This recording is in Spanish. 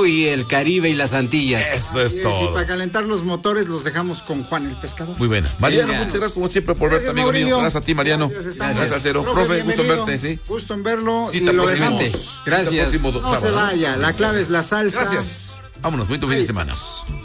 México y el Caribe y las Antillas. Eso es Y todo. para calentar los motores los dejamos con Juan el pescador. Muy buena. Mariano, Venga. muchas gracias como siempre por verte, Gracias, amigo mío. Maurilio. Gracias a ti, Mariano. Gracias, estamos. Gracias, Cero. Profe, gusto en bienvenido. verte, sí. Gusto en verlo. Cita y lo próximo. dejamos. Gracias. Cita próximo No se sábado. vaya, la clave es la salsa. Gracias. Vámonos, bonito fin de semana.